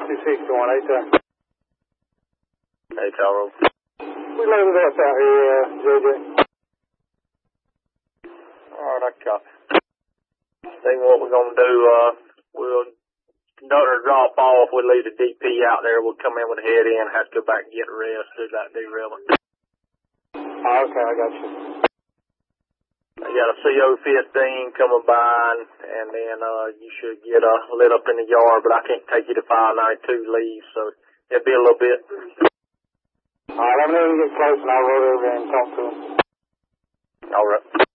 261, 8 there. Hey, Charles. We loaded up out here, JJ. Alright, I copy. Think what we're going to do, we'll conduct a drop off. We'll leave the DP out there. We'll come in with the head in, have to go back and get the rest, do that derailment. Oh, okay, I got you. I got a CO-15 coming by, and then you should get lit up in the yard, but I can't take you to 592 leave, so it'll be a little bit. Alright, let me know when you get close and I'll roll over and talk to him. Alright.